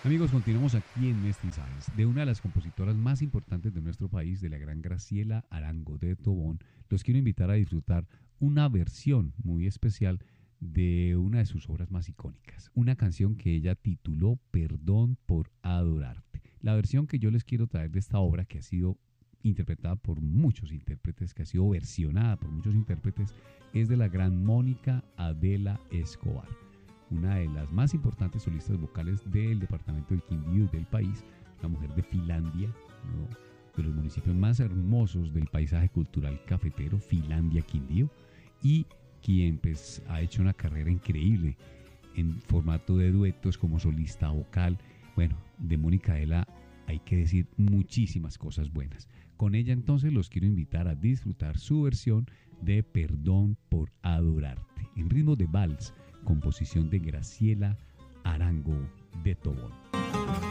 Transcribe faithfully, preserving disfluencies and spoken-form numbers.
Amigos, continuamos aquí en Mestizajes, de una de las compositoras más importantes de nuestro país, de la gran Graciela Arango de Tobón. Los quiero invitar a disfrutar una versión muy especial de una de sus obras más icónicas, una canción que ella tituló Perdón por adorarte. La versión que yo les quiero traer de esta obra, que ha sido interpretada por muchos intérpretes, que ha sido versionada por muchos intérpretes, es de la gran Mónica Adela Escobar, una de las más importantes solistas vocales del departamento del Quindío y del país, una mujer de Finlandia, uno de los municipios más hermosos del paisaje cultural cafetero, Finlandia, Quindío, y quien pues ha hecho una carrera increíble en formato de duetos como solista vocal. Bueno, de Mónica Adela hay que decir muchísimas cosas buenas. Con ella entonces los quiero invitar a disfrutar su versión de Perdón por adorarte, en ritmo de vals, composición de Graciela Arango de Tobón.